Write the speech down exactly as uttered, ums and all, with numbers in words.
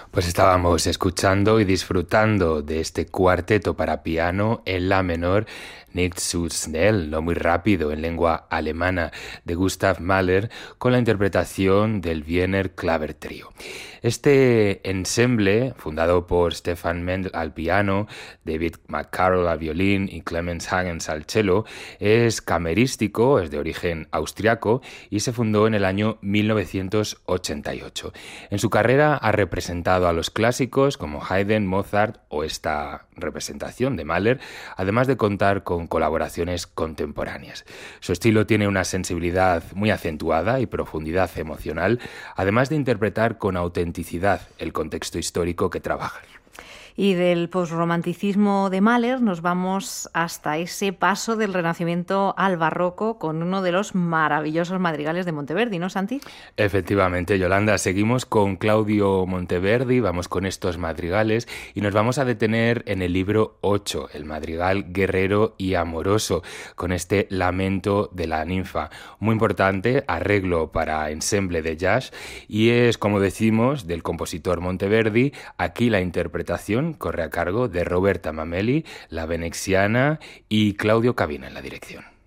Pues estábamos escuchando y disfrutando de este cuarteto para piano en la menor, Nicht zu schnell, no muy rápido, en lengua alemana, de Gustav Mahler, con la interpretación del Wiener Claver Trio. Este ensemble, fundado por Stefan Mendel al piano, David McCarroll al violín y Clemens Hagens al cello, es camerístico, es de origen austriaco y se fundó en el año mil novecientos ochenta y ocho. En su carrera ha representado a los clásicos como Haydn, Mozart o esta representación de Mahler, además de contar con colaboraciones contemporáneas. Su estilo tiene una sensibilidad muy acentuada y profundidad emocional, además de interpretar con autenticidad el contexto histórico que trabaja. Y del posromanticismo de Mahler nos vamos hasta ese paso del Renacimiento al Barroco con uno de los maravillosos madrigales de Monteverdi, ¿no, Santi? Efectivamente, Yolanda, seguimos con Claudio Monteverdi, vamos con estos madrigales y nos vamos a detener en el libro ocho, el madrigal guerrero y amoroso, con este lamento de la ninfa. Muy importante, arreglo para ensemble de jazz y es, como decimos, del compositor Monteverdi. Aquí la interpretación corre a cargo de Roberta Mameli, la veneziana, y Claudio Cabina en la dirección.